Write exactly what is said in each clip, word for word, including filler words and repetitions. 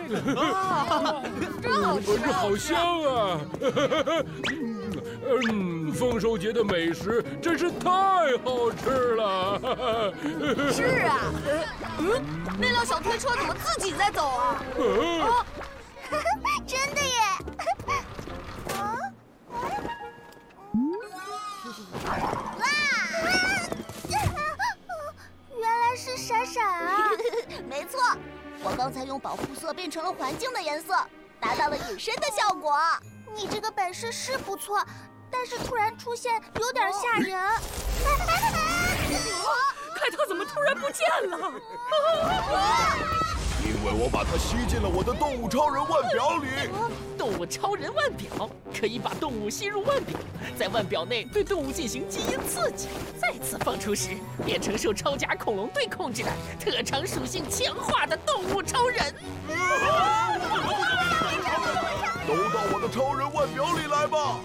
啊，真好吃！ 这好香啊！嗯，丰收节的美食真是太好吃了。 是啊，嗯，那辆小推车怎么自己在走啊？ 啊，真的耶！啊，哇！原来是闪闪啊！ 没错，我刚才用保护色变成了环境的颜色，达到了隐身的效果。 你这个本事是不错，但是突然出现有点吓人。 凯特怎么突然不见了？ 因为我把它吸进了我的动物超人腕表里。 动物超人腕表可以把动物吸入腕表，在腕表内对动物进行基因刺激，再次放出时变成受超甲恐龙队控制的特长属性强化的动物超人。 都到我的超人腕表里来吧！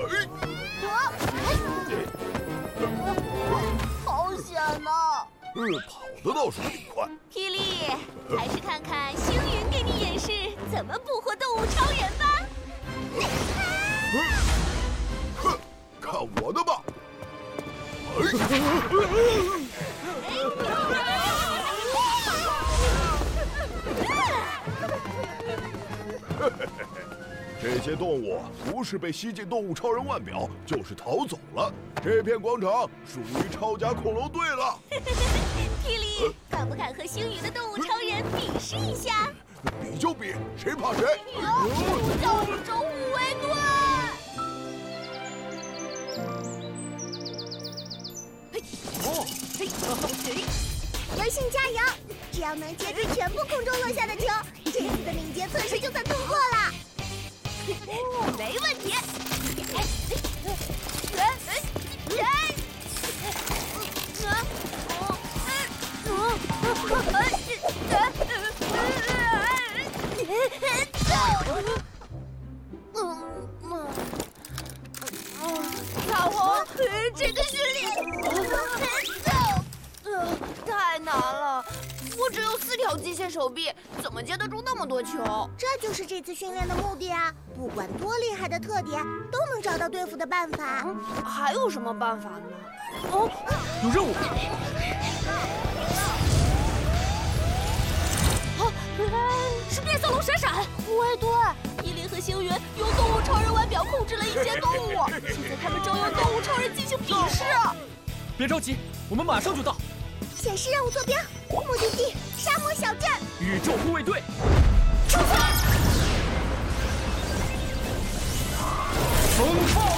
好险呐！ 嗯，跑得倒是挺快。 霹雳，还是看看星云给你演示怎么捕获动物超人吧。 哼，看我的吧！这些动物不是被吸进动物超人腕表，就是逃走了。这片广场属于超甲恐龙队了。 霹雳，敢不敢和星宇的动物超人比试一下？ 比就比，谁怕谁！ 让宇宙护卫队！ 哦，嘿，嘿， 刘星加油！只要能接住全部空中落下的球，这次的敏捷测试就算通过了。 没问题。 大红，这个训练太难了，我只有四条机械手臂，怎么接得住那么多球？ 这就是这次训练的目的啊！不管多厉害的特点，都能找到对付的办法。 嗯，还有什么办法呢？哦， 有任务！ 啊，是变色龙闪闪！ 护卫队，霹雳和星云用动物超人腕表控制了一些动物，现在他们正用动物超人进行比试。 别着急，我们马上就到。 显示任务坐标，目的地沙漠小镇。 宇宙护卫队， 出发！风暴